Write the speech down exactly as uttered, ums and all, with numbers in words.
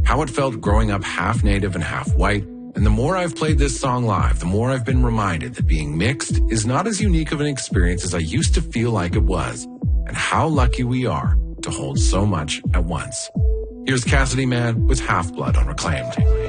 how it felt growing up half native and half white. And the more I've played this song live, the more I've been reminded that being mixed is not as unique of an experience as I used to feel like it was, and how lucky we are to hold so much at once. Here's Cassidy Man with Half Blood on Reclaimed.